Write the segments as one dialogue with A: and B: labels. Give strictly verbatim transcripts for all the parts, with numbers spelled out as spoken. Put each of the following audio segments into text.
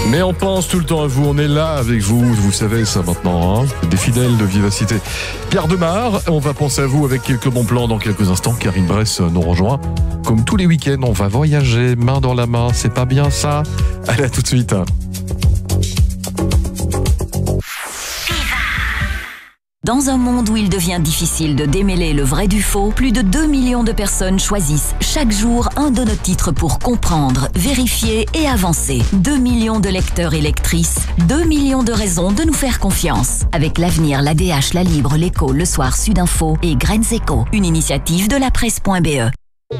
A: Mais on pense tout le temps à vous, on est là avec vous, vous savez ça maintenant, hein, des fidèles de Vivacité. Pierre Demar, on va penser à vous avec quelques bons plans dans quelques instants. Karine Bress nous rejoint. Comme tous les week-ends, on va voyager main dans la main, c'est pas bien ça? Allez, à tout de suite.
B: Dans un monde où il devient difficile de démêler le vrai du faux, plus de deux millions de personnes choisissent chaque jour un de nos titres pour comprendre, vérifier et avancer. deux millions de lecteurs et lectrices, deux millions de raisons de nous faire confiance. Avec l'Avenir, l'A D H, La Libre, l'Écho, Le Soir, Sudinfo et Graines Éco, une initiative de la presse point b e.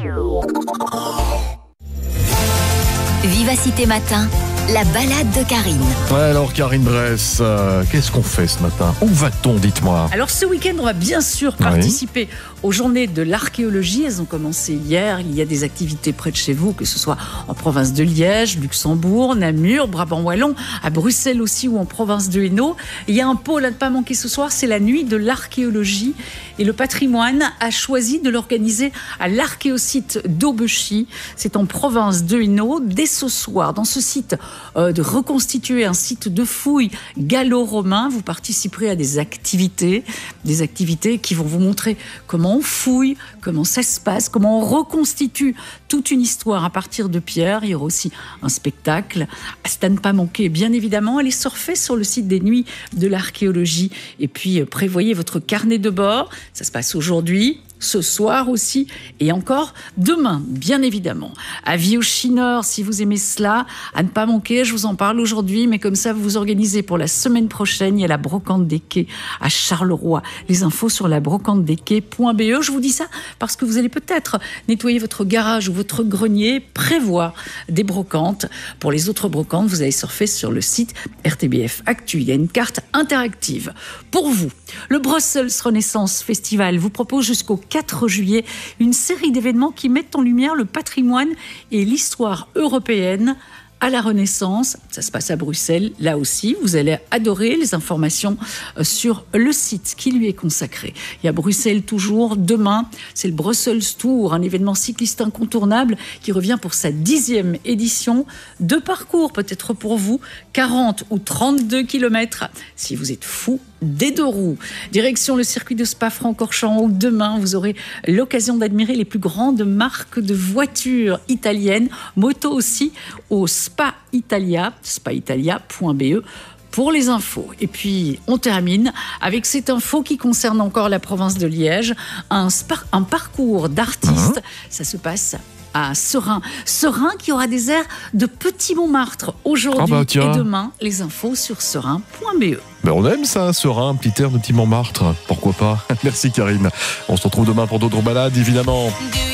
B: Vivacité Matin, la balade de Karine.
A: Ouais, alors Karine Bress, euh, qu'est-ce qu'on fait ce matin? Où va-t-on, dites-moi?
C: Alors ce week-end, on va bien sûr participer oui. aux journées de l'archéologie. Elles ont commencé hier. Il y a des activités près de chez vous, que ce soit en province de Liège, Luxembourg, Namur, Brabant-Wallon, à Bruxelles aussi ou en province de Hainaut. Il y a un pôle à ne pas manquer ce soir, c'est la nuit de l'archéologie. Et le patrimoine a choisi de l'organiser à l'archéosite d'Aubechy. C'est en province de Hainaut. Dès ce soir, dans ce site, euh, de reconstituer un site de fouilles gallo-romain, vous participerez à des activités, des activités qui vont vous montrer comment on fouille, comment ça se passe, comment on reconstitue toute une histoire à partir de pierres. Il y aura aussi un spectacle. C'est à ne pas manquer, bien évidemment. Allez surfer sur le site des nuits de l'archéologie et puis prévoyez votre carnet de bord. Ça se passe aujourd'hui, ce soir aussi et encore demain, bien évidemment. Avis aux chineurs, si vous aimez cela, à ne pas manquer, je vous en parle aujourd'hui, mais comme ça vous vous organisez pour la semaine prochaine. Il y a la brocante des quais à Charleroi. Les infos sur la brocante des quais point b e. Je vous dis ça parce que vous allez peut-être nettoyer votre garage ou votre grenier, prévoir des brocantes. Pour les autres brocantes, vous allez surfer sur le site R T B F Actu. Il y a une carte interactive. Pour vous, le Brussels Renaissance Festival vous propose jusqu'au quatre juillet une série d'événements qui mettent en lumière le patrimoine et l'histoire européenne à la Renaissance. Ça se passe à Bruxelles, là aussi. Vous allez adorer les informations sur le site qui lui est consacré. Il y a Bruxelles toujours. Demain, c'est le Brussels Tour, un événement cycliste incontournable qui revient pour sa dixième édition. Deux parcours peut-être pour vous, quarante ou trente-deux kilomètres. Si vous êtes fou des deux roues. Direction le circuit de Spa-Francorchamps, où demain, vous aurez l'occasion d'admirer les plus grandes marques de voitures italiennes, moto aussi, au Spa Italia, spa italia point b e. Pour les infos. Et puis, on termine avec cette info qui concerne encore la province de Liège. Un, spar- un parcours d'artistes. Mmh. Ça se passe à Serein. Serein qui aura des airs de Petit Montmartre aujourd'hui ah bah et demain. Les infos sur serein point b e.
A: Ben on aime ça, Serein, un petit air de Petit Montmartre. Pourquoi pas? Merci Karine. On se retrouve demain pour d'autres balades, évidemment.